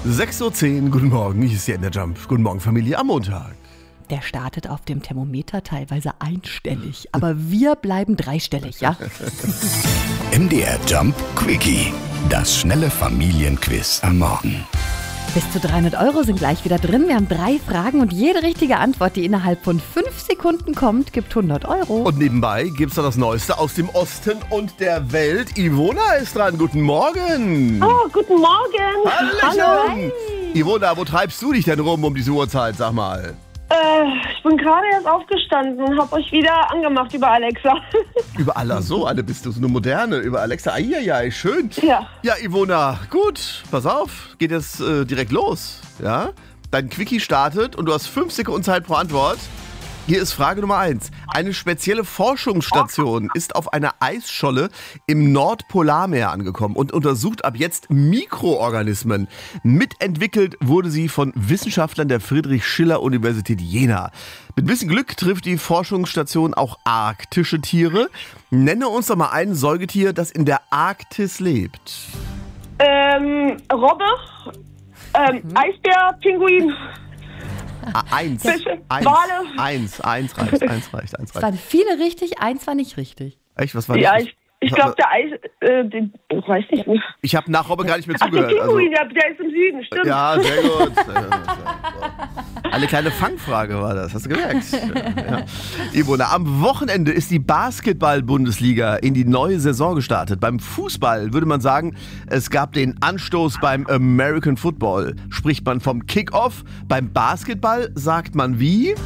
6:10 Uhr, guten Morgen, hier ist der Jump. Guten Morgen, Familie am Montag. Der startet auf dem Thermometer teilweise einstellig, aber wir bleiben dreistellig, ja? MDR Jump Quickie, das schnelle Familienquiz am Morgen. Bis zu 300 € sind gleich wieder drin. Wir haben 3 Fragen und jede richtige Antwort, die innerhalb von 5 Sekunden kommt, gibt 100 €. Und nebenbei gibt's noch das Neueste aus dem Osten und der Welt. Ivona ist dran, guten Morgen. Oh, guten Morgen. Hallo. Ivona, wo treibst du dich denn rum um diese Uhrzeit, sag mal? Ich bin gerade erst aufgestanden und habe euch wieder angemacht über Alexa. Über Alla, so eine bist du, so eine moderne, über Alexa. Eieiei, schön. Ja. Ja, Ivona, gut, pass auf, geht jetzt direkt los. Ja? Dein Quickie startet und du hast 5 Sekunden Zeit pro Antwort. Hier ist Frage Nummer 1. Eine spezielle Forschungsstation ist auf einer Eisscholle im Nordpolarmeer angekommen und untersucht ab jetzt Mikroorganismen. Mitentwickelt wurde sie von Wissenschaftlern der Friedrich-Schiller-Universität Jena. Mit ein bisschen Glück trifft die Forschungsstation auch arktische Tiere. Nenne uns doch mal ein Säugetier, das in der Arktis lebt. Robbe, Eisbär, Pinguin. Eins. Fische, Eins. Wale. Eins reicht. Es waren viele richtig, 1 war nicht richtig. Echt, was war das? Ja, ich glaube, der Eis, ich weiß nicht mehr. Ich habe nach Robbe gar nicht mehr Ach, der zugehört. Pinguin, der ist im Süden, stimmt. Ja, sehr gut. Eine kleine Fangfrage war das, hast du gemerkt? Ja. Ivona, am Wochenende ist die Basketball-Bundesliga in die neue Saison gestartet. Beim Fußball würde man sagen, es gab den Anstoß beim American Football. Spricht man vom Kickoff. Beim Basketball sagt man wie?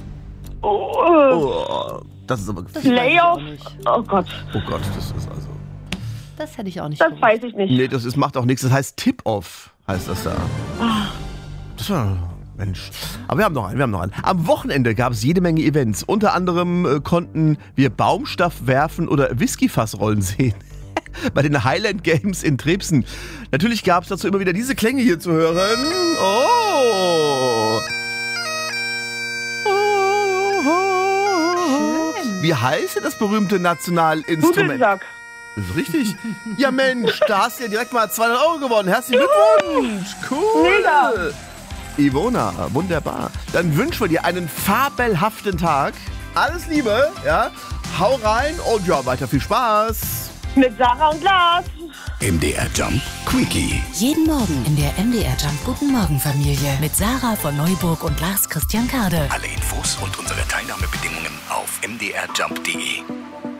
Oh, das ist aber Playoff. Oh Gott. Oh Gott, das ist also... Das hätte ich auch nicht Das gewusst. weiß ich nicht. Nee, macht auch nichts. Das heißt Tip-Off, heißt das da. Das war... Mensch. Aber wir haben noch einen. Am Wochenende gab es jede Menge Events. Unter anderem konnten wir Baumstaff werfen oder Whiskyfassrollen sehen. Bei den Highland Games in Trebsen. Natürlich gab es dazu immer wieder diese Klänge hier zu hören. Oh! Schön. Wie heißt denn das berühmte Nationalinstrument? Dudelsack. Das ist richtig. Ja Mensch, da hast du ja direkt mal 200 € gewonnen. Herzlichen Glückwunsch. Cool. Mega. Ivona, wunderbar. Dann wünschen wir dir einen fabelhaften Tag. Alles Liebe, ja. Hau rein und ja, weiter viel Spaß. Mit Sarah und Lars. MDR Jump Quickie. Jeden Morgen in der MDR Jump Guten Morgen Familie mit Sarah von Neuburg und Lars Christian Kade. Alle Infos und unsere Teilnahmebedingungen auf mdrjump.de.